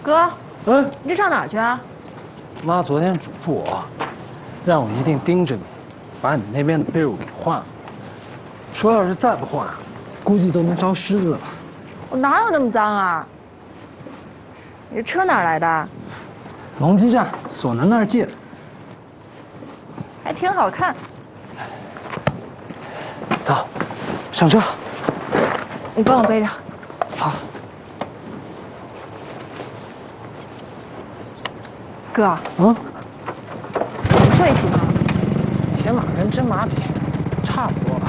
哥， 嗯， 你这上哪儿去啊？ 妈昨天嘱咐我，让我一定盯着你，把你那边的被褥给换了。说要是再不换，估计都能招虱子了。 我哪有那么脏啊？你这车哪儿来的？ 龙基站索南那儿借的， 还挺好看。 走，上车。 你帮我背着。 好。 哥， 嗯， 我们坐一起吗？ 铁马跟真马比，差不多吧。